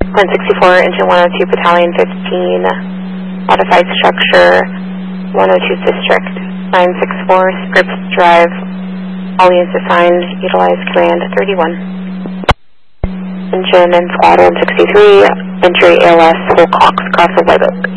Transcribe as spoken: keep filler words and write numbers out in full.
one sixty-four, engine one oh two, battalion fifteen, modified structure, one oh two district, nine six four, Scripps Drive, all units assigned, utilize command thirty-one. Engine and squad one sixty-three, entry A L S, Wilcox, cross the White Oak.